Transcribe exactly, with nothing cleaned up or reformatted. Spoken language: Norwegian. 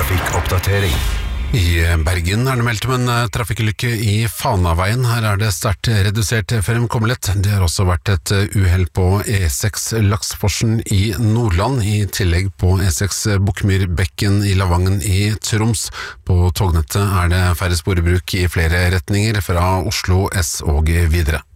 trafikkoppdatering. I Bergen er det meldt om en trafikkulykke i Fanaveien. Her er det sterkt redusert fremkommelighet. Det har også vært et uhell på E seks Laksforsen i Nordland, i tillegg på E seks Bukkmyrbekken i Lavangen i Troms. På tognettet er det færre spor i bruk i flere retninger fra Oslo S og videre.